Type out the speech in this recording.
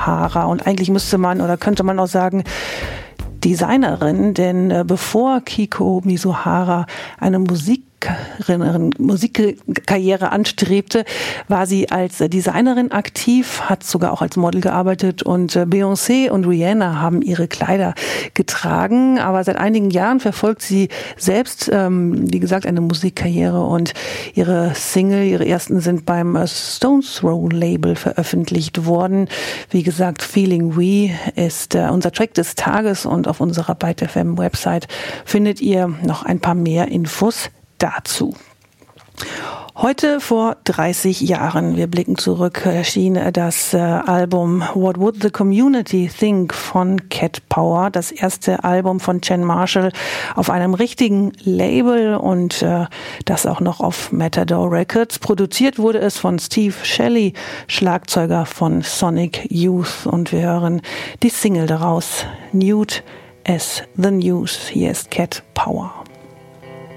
Mizuhara. Und eigentlich müsste man oder könnte man auch sagen, Designerin, denn bevor Kiko Mizuhara eine Musikkarriere anstrebte, war sie als Designerin aktiv, hat sogar auch als Model gearbeitet und Beyoncé und Rihanna haben ihre Kleider getragen, aber seit einigen Jahren verfolgt sie selbst, wie gesagt, eine Musikkarriere und ihre ersten sind beim Stones Throw Label veröffentlicht worden. Wie gesagt, Feeling We ist unser Track des Tages und auf unserer Byte FM Website findet ihr noch ein paar mehr Infos dazu. Heute vor 30 Jahren, wir blicken zurück, erschien das Album What Would the Community Think von Cat Power, das erste Album von Jen Marshall auf einem richtigen Label und das auch noch auf Matador Records. Produziert wurde es von Steve Shelley, Schlagzeuger von Sonic Youth, und wir hören die Single daraus, Nude as the News. Hier ist Cat Power.